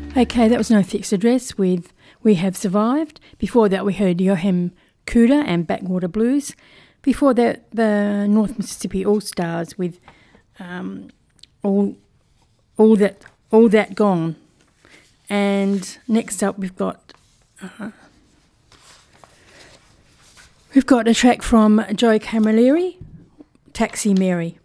Okay, that was No Fixed Address with We Have Survived. Before that we heard Joachim Kuda and Backwater Blues. Before that the North Mississippi All-Stars with All That Gone. And next up we've got a track from Joe Camilleri, Taxi Mary.